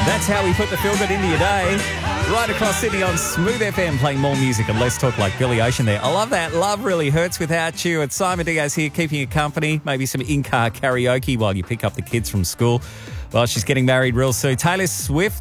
That's how we put the feel good into your day. Right across Sydney on Smooth FM, playing more music and less talk like Billy Ocean there. I love that. Love really hurts without you. It's Simon Diaz here, keeping you company. Maybe some in-car karaoke while you pick up the kids from school. Well, she's getting married real soon. Taylor Swift